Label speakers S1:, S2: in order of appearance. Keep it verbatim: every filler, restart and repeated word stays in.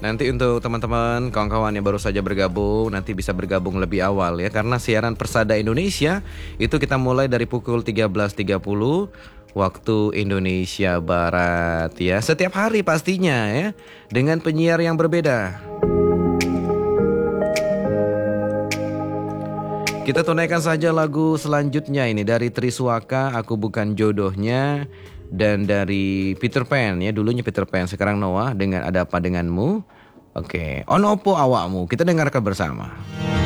S1: Nanti untuk teman-teman kawan-kawan yang baru saja bergabung, nanti bisa bergabung lebih awal ya, karena siaran Persada Indonesia itu kita mulai dari pukul tiga belas tiga puluh waktu Indonesia Barat ya. Setiap hari pastinya ya, dengan penyiar yang berbeda. Kita tunaikan saja lagu selanjutnya ini dari Triswaka, Aku Bukan Jodohnya, dan dari Peter Pan ya, dulunya Peter Pan, sekarang Noah dengan Ada Apa Denganmu. Oke, Ono Opo Awakmu, kita dengarkan bersama.